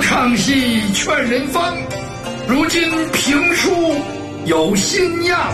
唱戏劝人方，如今评书有新样。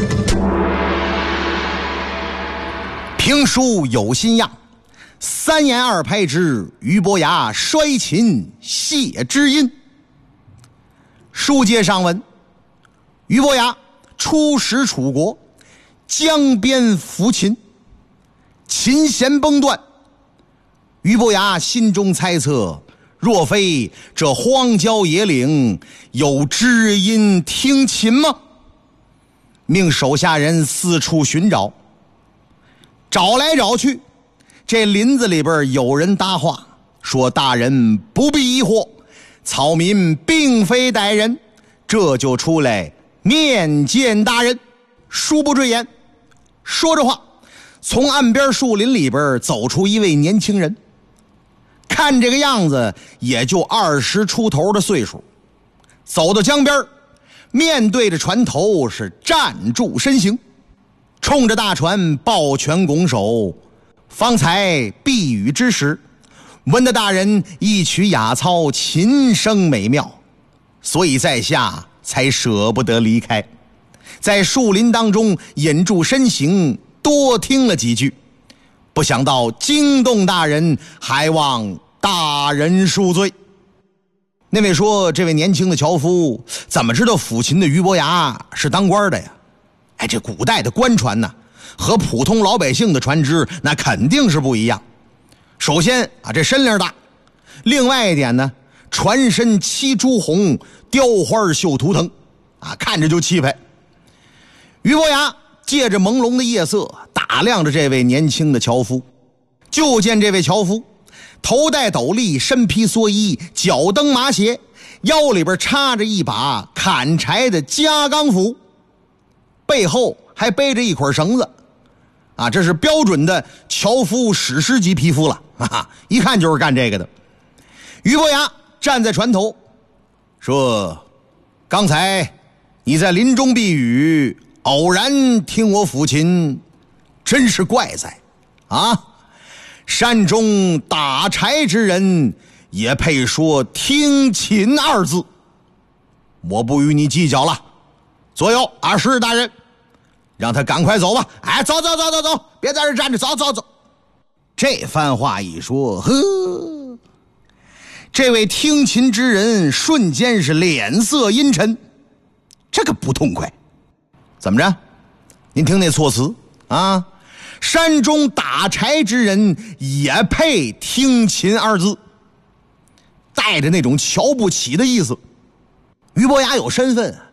评书有新样，三言二拍之俞伯牙摔琴谢知音。书接上文，俞伯牙出使楚国，江边抚琴，琴弦崩断。俞伯牙心中猜测，若非这荒郊野岭有知音听琴吗？命手下人四处寻找，找来找去，这林子里边有人搭话，说大人不必疑惑，草民并非歹人，这就出来面见大人。殊不赘言，说着话，从岸边树林里边走出一位年轻人，看这个样子也就20出头的岁数，走到江边，面对着船头是站住身形，冲着大船抱拳拱手。方才避雨之时，闻得大人一曲雅操，琴声美妙，所以在下才舍不得离开，在树林当中引住身形，多听了几句，不想到惊动大人，还望大人恕罪。那位说，这位年轻的樵夫怎么知道抚琴的俞伯牙是当官的呀？哎，这古代的官船呢，和普通老百姓的船只那肯定是不一样。首先啊，这身量大，另外一点呢，船身漆朱红，雕花绣图腾啊，看着就气派。俞伯牙借着朦胧的夜色打量着这位年轻的樵夫，就见这位樵夫头戴斗笠，身披蓑衣，脚蹬麻鞋，腰里边插着一把砍柴的夹钢斧，背后还背着一捆绳子啊，这是标准的樵夫史诗级皮肤了啊，一看就是干这个的。俞伯牙站在船头说，刚才你在林中避雨，偶然听我抚琴，真是怪哉啊！山中打柴之人也配说听琴二字，我不与你计较了。左右是大人，让他赶快走吧。哎，走，别在这站着，走。这番话一说，呵，这位听琴之人瞬间是脸色阴沉，这个不痛快。怎么着？您听那措辞啊？山中打柴之人也配听琴二字，带着那种瞧不起的意思。俞伯牙有身份，